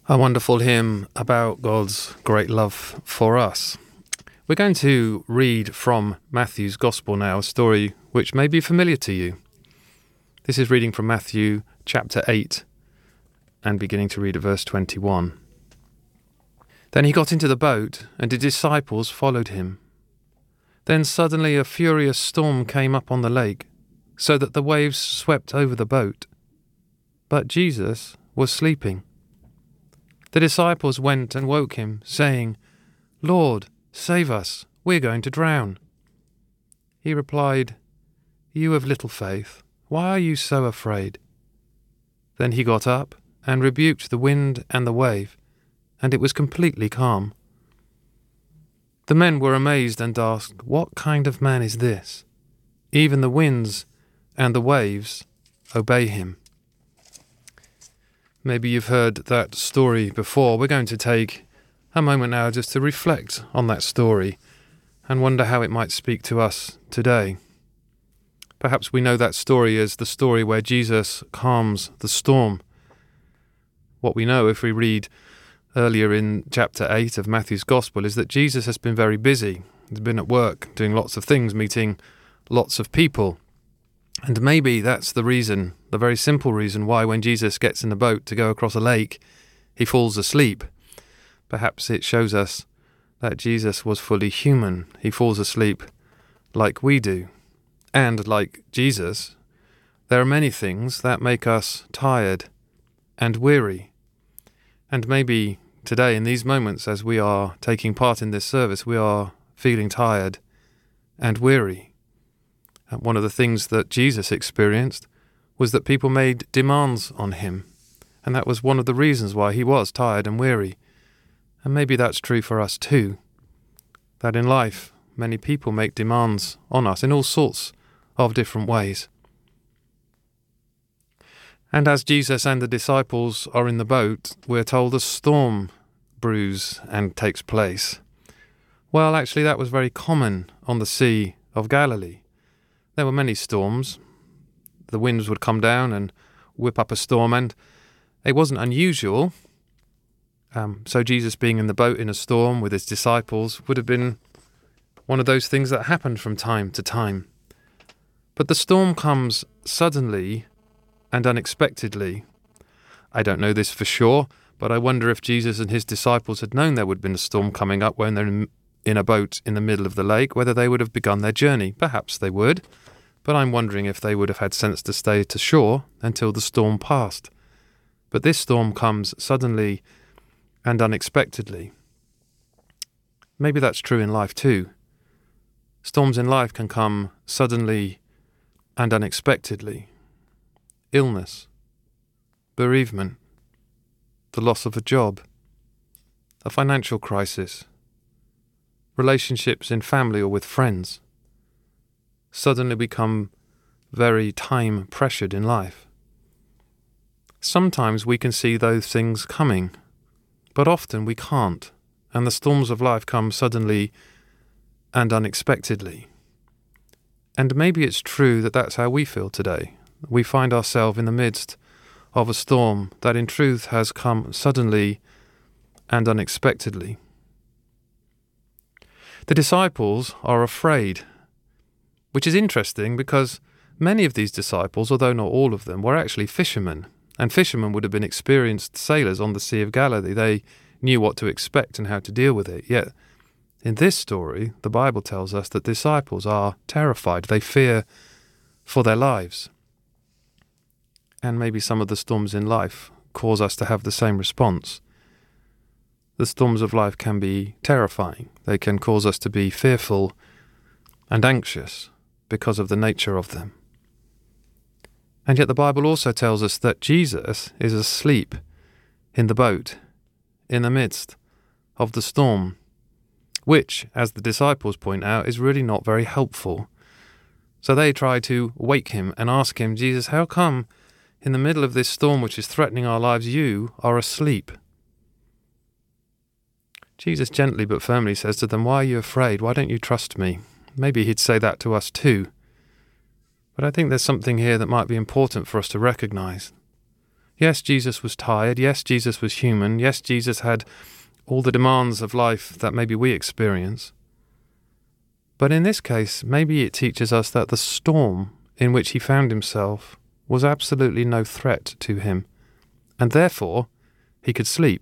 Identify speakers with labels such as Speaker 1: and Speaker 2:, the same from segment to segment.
Speaker 1: A wonderful hymn about God's great love for us. We're going to read from Matthew's Gospel now, a story which may be familiar to you. This is reading from Matthew chapter 8 and beginning to read at verse 21. Then he got into the boat, and his disciples followed him. Then suddenly a furious storm came up on the lake, so that the waves swept over the boat. But Jesus was sleeping. The disciples went and woke him, saying, "Lord, save us, we're going to drown." He replied, "You of little faith, why are you so afraid?" Then he got up and rebuked the wind and the wave, and it was completely calm. The men were amazed and asked, "What kind of man is this? Even the winds and the waves obey him." Maybe you've heard that story before. We're going to take a moment now just to reflect on that story and wonder how it might speak to us today. Perhaps we know that story as the story where Jesus calms the storm. What we know, if we read earlier in chapter 8 of Matthew's Gospel, is that Jesus has been very busy. He's been at work, doing lots of things, meeting lots of people. And maybe that's the reason, the very simple reason why when Jesus gets in the boat to go across a lake, he falls asleep. Perhaps it shows us that Jesus was fully human. He falls asleep like we do. And like Jesus, there are many things that make us tired and weary. And maybe today, in these moments, as we are taking part in this service, we are feeling tired and weary. And one of the things that Jesus experienced was that people made demands on him. And that was one of the reasons why he was tired and weary. And maybe that's true for us too. That in life, many people make demands on us in all sorts of different ways. And as Jesus and the disciples are in the boat, we're told a storm brews and takes place. Well, actually, that was very common on the Sea of Galilee. There were many storms. The winds would come down and whip up a storm, and it wasn't unusual. So Jesus being in the boat in a storm with his disciples would have been one of those things that happened from time to time. But the storm comes suddenly and unexpectedly. I don't know this for sure, but I wonder if Jesus and his disciples had known there would have been a storm coming up when they're in a boat in the middle of the lake, whether they would have begun their journey. Perhaps they would, but I'm wondering if they would have had sense to stay to shore until the storm passed. But this storm comes suddenly and unexpectedly. Maybe that's true in life too. Storms in life can come suddenly and unexpectedly. Illness, bereavement, the loss of a job, a financial crisis, relationships in family or with friends suddenly become very time-pressured in life. Sometimes we can see those things coming, but often we can't, and the storms of life come suddenly and unexpectedly. And maybe it's true that that's how we feel today. We find ourselves in the midst of a storm that in truth has come suddenly and unexpectedly. The disciples are afraid, which is interesting because many of these disciples, although not all of them, were actually fishermen, and fishermen would have been experienced sailors on the Sea of Galilee. They knew what to expect and how to deal with it. Yet, in this story, the Bible tells us that disciples are terrified. They fear for their lives. And maybe some of the storms in life cause us to have the same response. The storms of life can be terrifying. They can cause us to be fearful and anxious because of the nature of them. And yet the Bible also tells us that Jesus is asleep in the boat in the midst of the storm, which, as the disciples point out, is really not very helpful. So they try to wake him and ask him, "Jesus, how come in the middle of this storm which is threatening our lives, you are asleep?" Jesus gently but firmly says to them, "Why are you afraid? Why don't you trust me?" Maybe he'd say that to us too. But I think there's something here that might be important for us to recognize. Yes, Jesus was tired. Yes, Jesus was human. Yes, Jesus had all the demands of life that maybe we experience. But in this case, maybe it teaches us that the storm in which he found himself was absolutely no threat to him, and therefore he could sleep.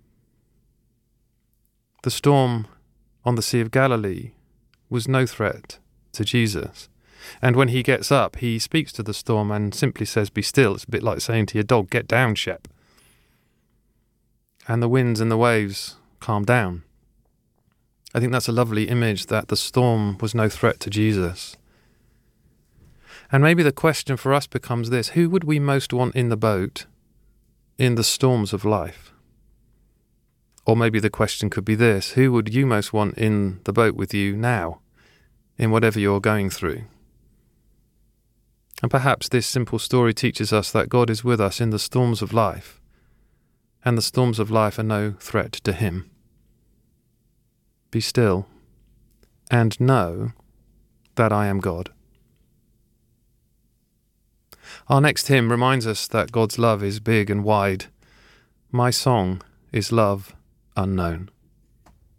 Speaker 1: The storm on the Sea of Galilee was no threat to Jesus. And when he gets up, he speaks to the storm and simply says, "Be still." It's a bit like saying to your dog, "Get down, Shep." And the winds and the waves calm down. I think that's a lovely image, that the storm was no threat to Jesus. And maybe the question for us becomes this: who would we most want in the boat in the storms of life? Or maybe the question could be this: who would you most want in the boat with you now, in whatever you're going through? And perhaps this simple story teaches us that God is with us in the storms of life, and the storms of life are no threat to him. Be still, and know that I am God. Our next hymn reminds us that God's love is big and wide. My song is love unknown.